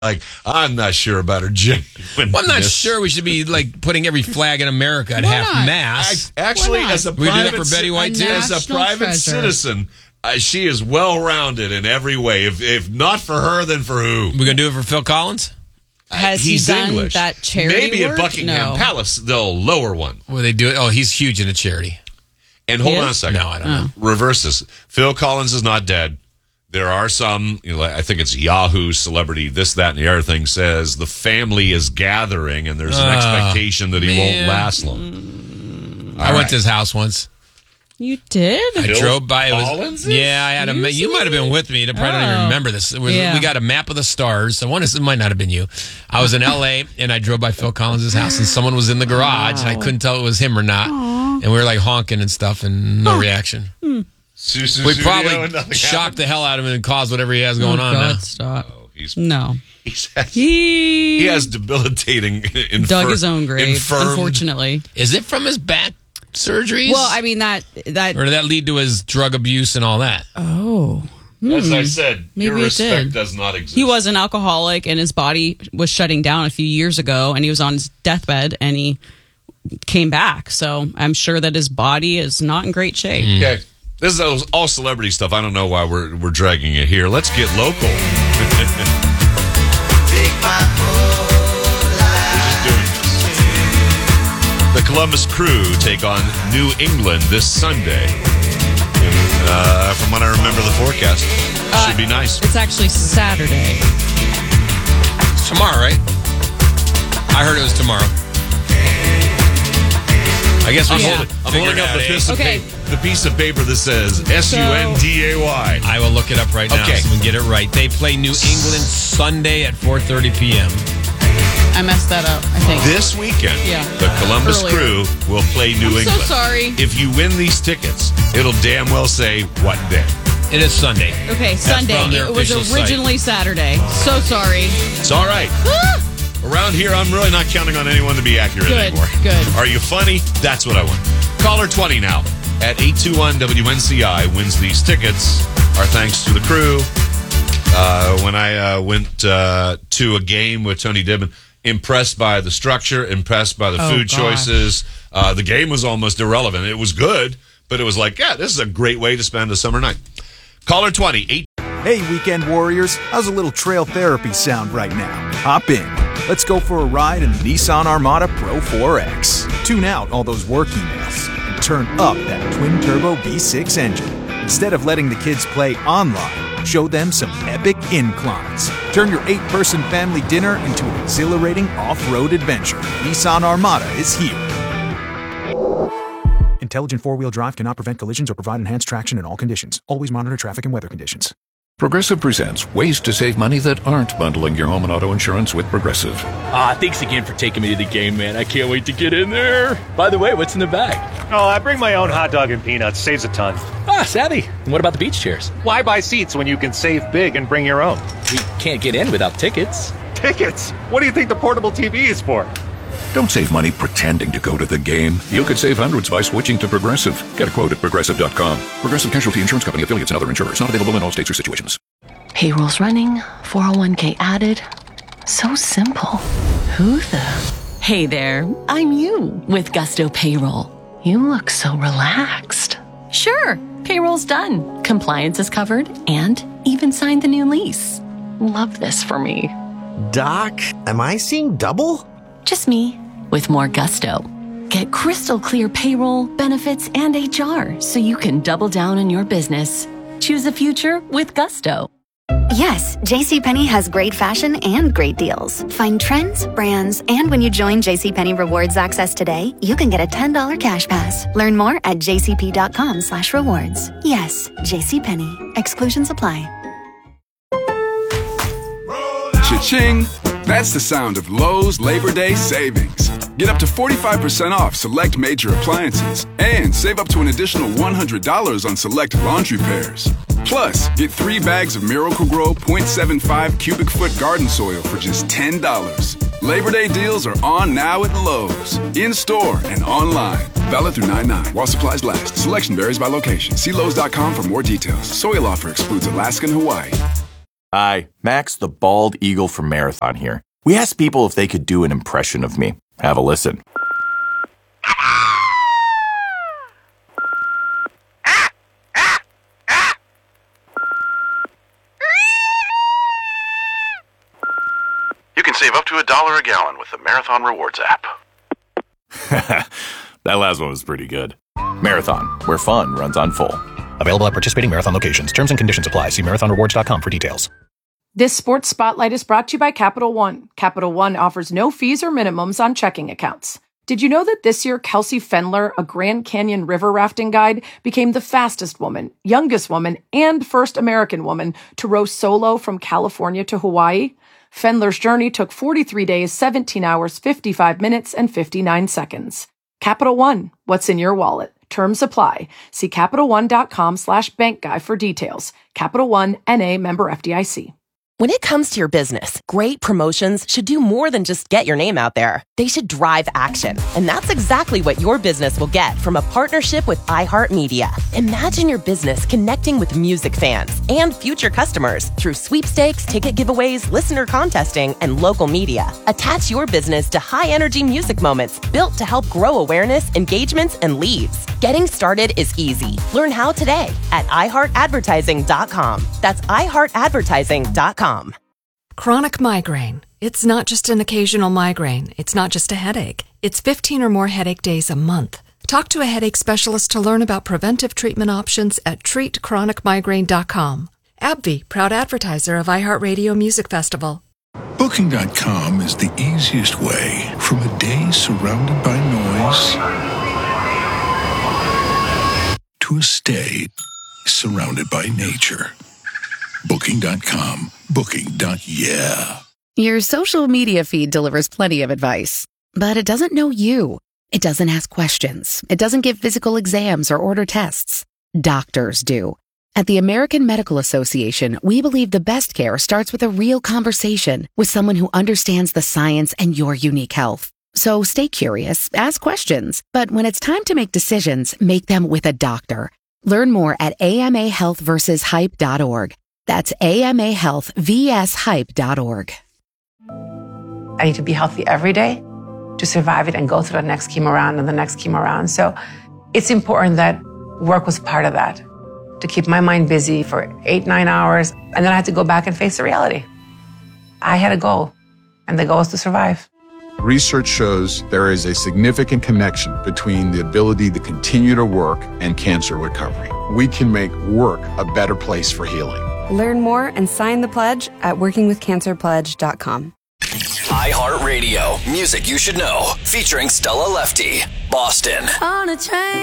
Like, I'm not sure about her genuine. Well, I'm not sure we should be like putting every flag in America at half-mast. Actually, as a we do that private, for Betty White too. As a private citizen, she is well-rounded in every way. If not for her, then for who? We're gonna do it for Phil Collins. Has He's he done English. that charity Maybe work? at Buckingham Palace, they'll lower one. Well, they do it. Oh, he's huge in a charity. And hold on a second. No, I don't know. Reverse this. Phil Collins is not dead. There are some, I think it's Yahoo celebrity, this, that, and the other thing says the family is gathering and there's an expectation that he won't last long. I went to his house once. You did? I drove by. It Collins? Yeah, I had a. You might have been with me. I probably don't even remember this. We got a map of the stars. It might not have been you. I was in L.A. and I drove by Phil Collins' house and someone was in the garage and I couldn't tell it was him or not. And we were like honking and stuff and no reaction. We probably shocked the hell out of him and caused whatever he has going on now. Stop. No. He has debilitating dug his own grave, unfortunately. Is it from his back surgeries? Well, I mean, that or did that lead to his drug abuse and all that? Oh. As I said, maybe your respect did. does not exist. He was an alcoholic and his body was shutting down a few years ago and he was on his deathbed and he came back. So I'm sure that his body is not in great shape. Okay. This is all celebrity stuff. I don't know why we're dragging it here. Let's get local. The Columbus Crew take on New England this Sunday. From what I remember, the forecast should be nice. It's actually Saturday. It's tomorrow, right? I heard it was tomorrow. I guess I'm holding up the piece of paper that says Sunday. I will look it up right now so we can get it right. They play New England Sunday at 4:30 p.m. I messed that up, I think. This weekend, the Columbus Crew will play New England. So sorry. If you win these tickets, it'll damn well say what day. It is Sunday. Okay, Sunday. It was originally Saturday. So sorry. It's all right. Around here, I'm really not counting on anyone to be accurate anymore. Good. Are you funny? That's what I want. Caller 20 now at 821-WNCI wins these tickets. Our thanks to the crew. When I went to a game with Tony Dibben, impressed by the structure, impressed by the food choices. The game was almost irrelevant. It was good, but it was like, this is a great way to spend a summer night. Caller 20. Hey, weekend warriors. How's a little trail therapy sound right now? Hop in. Let's go for a ride in the Nissan Armada Pro 4X. Tune out all those work emails and turn up that twin-turbo V6 engine. Instead of letting the kids play online, show them some epic inclines. Turn your 8-person family dinner into an exhilarating off-road adventure. Nissan Armada is here. Intelligent four-wheel drive cannot prevent collisions or provide enhanced traction in all conditions. Always monitor traffic and weather conditions. Progressive presents ways to save money that aren't bundling your home and auto insurance with Progressive. Thanks again for taking me to the game, man. I can't wait to get in there. By the way, what's in the bag? Oh, I bring my own hot dog and peanuts. Saves a ton. Savvy. And what about the beach chairs? Why buy seats when you can save big and bring your own? We can't get in without tickets. Tickets? What do you think the portable TV is for? Don't save money pretending to go to the game. You could save hundreds by switching to Progressive. Get a quote at Progressive.com. Progressive Casualty Insurance Company, affiliates, and other insurers. Not available in all states or situations. Payroll's running, 401k added. So simple. Who the? Hey there, I'm you with Gusto Payroll. You look so relaxed. Sure, payroll's done. Compliance is covered and even signed the new lease. Love this for me. Doc, am I seeing double? Just me, with more gusto. Get crystal clear payroll, benefits, and HR so you can double down on your business. Choose a future with gusto. Yes, JCPenney has great fashion and great deals. Find trends, brands, and when you join JCPenney Rewards Access today, you can get a $10 cash pass. Learn more at jcp.com/rewards. Yes, JCPenney. Exclusions apply. Cha-ching! That's the sound of Lowe's Labor Day savings. Get up to 45% off select major appliances and save up to an additional $100 on select laundry pairs. Plus, get 3 bags of Miracle-Gro 0.75 cubic foot garden soil for just $10. Labor Day deals are on now at Lowe's. In-store and online. Valid through 9/9 while supplies last. Selection varies by location. See Lowes.com for more details. Soil offer excludes Alaska and Hawaii. Hi, Max the Bald Eagle from Marathon here. We asked people if they could do an impression of me. Have a listen. You can save up to $1 a gallon with the Marathon Rewards app. That last one was pretty good. Marathon, where fun runs on full. Available at participating Marathon locations. Terms and conditions apply. See marathonrewards.com for details. This Sports Spotlight is brought to you by Capital One. Capital One offers no fees or minimums on checking accounts. Did you know that this year Kelsey Fendler, a Grand Canyon river rafting guide, became the fastest woman, youngest woman, and first American woman to row solo from California to Hawaii? Fendler's journey took 43 days, 17 hours, 55 minutes, and 59 seconds. Capital One, what's in your wallet? Terms apply. See CapitalOne.com/bankguy for details. Capital One, N.A. member FDIC. When it comes to your business, great promotions should do more than just get your name out there. They should drive action. And that's exactly what your business will get from a partnership with iHeartMedia. Imagine your business connecting with music fans and future customers through sweepstakes, ticket giveaways, listener contesting, and local media. Attach your business to high-energy music moments built to help grow awareness, engagements, and leads. Getting started is easy. Learn how today at iHeartAdvertising.com. That's iHeartAdvertising.com. Chronic migraine. It's not just an occasional migraine. It's not just a headache. It's 15 or more headache days a month. Talk to a headache specialist to learn about preventive treatment options at treatchronicmigraine.com. AbbVie, proud advertiser of iHeartRadio Music Festival. Booking.com is the easiest way from a day surrounded by noise to a stay surrounded by nature. Booking.com. Booking.yeah. Your social media feed delivers plenty of advice, but it doesn't know you. It doesn't ask questions. It doesn't give physical exams or order tests. Doctors do. At the American Medical Association, we believe the best care starts with a real conversation with someone who understands the science and your unique health. So stay curious, ask questions, but when it's time to make decisions, make them with a doctor. Learn more at amahealthversushype.org. That's amahealthvshype.org. I need to be healthy every day to survive it and go through the next chemo round and the next chemo round. So it's important that work was part of that, to keep my mind busy for 8-9 hours. And then I had to go back and face the reality. I had a goal, and the goal was to survive. Research shows there is a significant connection between the ability to continue to work and cancer recovery. We can make work a better place for healing. Learn more and sign the pledge at workingwithcancerpledge.com. iHeartRadio, music you should know, featuring Stella Lefty, Boston. On a train.